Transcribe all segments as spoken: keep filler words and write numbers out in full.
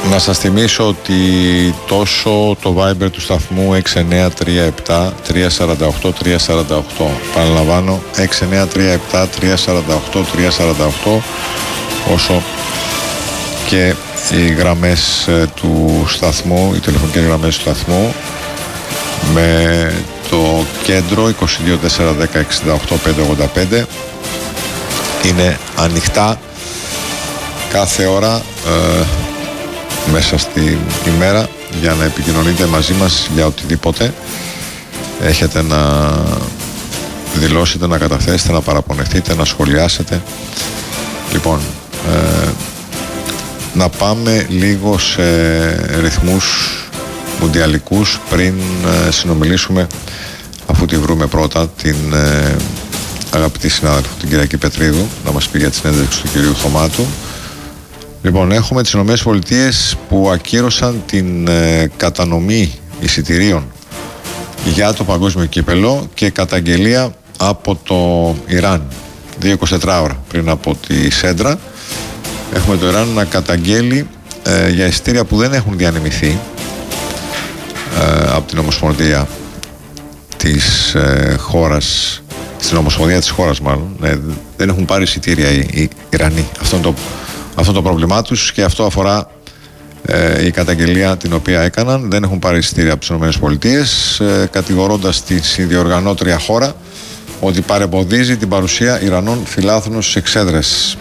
Να σας θυμίσω ότι τόσο το Viber του σταθμού έξι εννιά τρία επτά τρία τέσσερα οκτώ τρία τέσσερα οκτώ, παραλαμβάνω έξι εννιά τρία επτά τρία τέσσερα οκτώ τρία τέσσερα οκτώ, όσο και οι γραμμές του σταθμού, οι τηλεφωνικές γραμμές του σταθμού με το κέντρο είκοσι δύο τέσσερα δέκα εξήντα οκτώ πεντακόσια ογδόντα πέντε είναι ανοιχτά κάθε ώρα ε, μέσα στην ημέρα για να επικοινωνείτε μαζί μας για οτιδήποτε έχετε να δηλώσετε, να καταθέσετε, να παραπονεθείτε, να σχολιάσετε. Λοιπόν, ε, να πάμε λίγο σε ρυθμούς μουντιαλικούς πριν ε, συνομιλήσουμε, αφού τη βρούμε πρώτα, την ε, αγαπητή συνάδελφο, την Κυριακή Πετρίδου, να μας πει για τη συνέντευξη του κυρίου Θωμάτου. Λοιπόν, έχουμε τις Ηνωμένες Πολιτείες που ακύρωσαν την ε, κατανομή εισιτηρίων για το παγκόσμιο κύπελο και καταγγελία από το Ιράν. δύο είκοσι τέσσερις ώρα πριν από τη Σέντρα έχουμε το Ιράν να καταγγέλει ε, για εισιτήρια που δεν έχουν διανεμηθεί ε, από την Ομοσπονδία της ε, χώρας, στην Ομοσπονδία της χώρας μάλλον, ε, δεν έχουν πάρει εισιτήρια οι, οι Ιρανοί. Αυτό είναι το, αυτό το πρόβλημά τους και αυτό αφορά ε, η καταγγελία την οποία έκαναν. Δεν έχουν πάρει εισιτήρια από τις ΗΠΑ, ε, κατηγορώντας τη συνδιοργανώτρια χώρα ότι παρεμποδίζει την παρουσία Ιρανών φιλάθλων στις εξέδρες.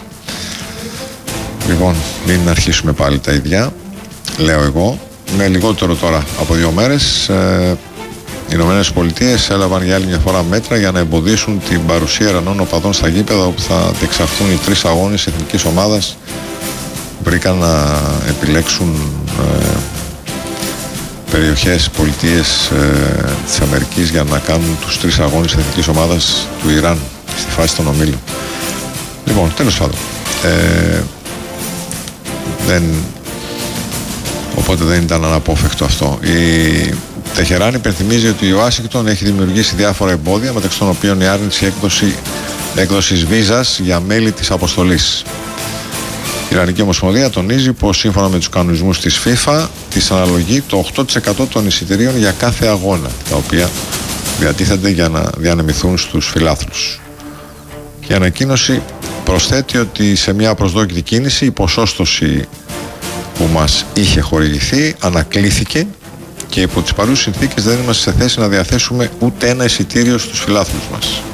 Λοιπόν, μην αρχίσουμε πάλι τα ίδια, λέω εγώ. Με λιγότερο τώρα από δύο μέρες ε, οι Ηνωμένες Πολιτείες έλαβαν για άλλη μια φορά μέτρα για να εμποδίσουν την παρουσία Ιρανών οπαδών στα γήπεδα όπου θα διεξαχθούν οι τρεις αγώνες εθνικής ομάδας. Βρήκαν να επιλέξουν ε, περιοχές, πολιτείες ε, της Αμερικής για να κάνουν τους τρεις αγώνες εθνικής ομάδας του Ιράν στη φάση των ομίλων. Λοιπόν, τέλος πάντων, ε, δεν, οπότε δεν ήταν αναπόφευκτο αυτό. Η Τεχεράνη υπενθυμίζει ότι η Ουάσιγκτον έχει δημιουργήσει διάφορα εμπόδια, μεταξύ των οποίων η άρνηση έκδοση, έκδοσης βίζας για μέλη της αποστολής. Η Ιρανική Ομοσπονδία τονίζει πως σύμφωνα με τους κανονισμούς της FIFA της αναλογεί το οκτώ τοις εκατό των εισιτηρίων για κάθε αγώνα, τα οποία διατίθενται για να διανεμηθούν στους φιλάθλους. Και η ανακοίνωση προσθέτει ότι σε μια προσδόκητη κίνηση η ποσόστοση που μας είχε χορηγηθεί ανακλήθηκε και υπό τις παρούσες συνθήκες δεν είμαστε σε θέση να διαθέσουμε ούτε ένα εισιτήριο στους φιλάθλους μας.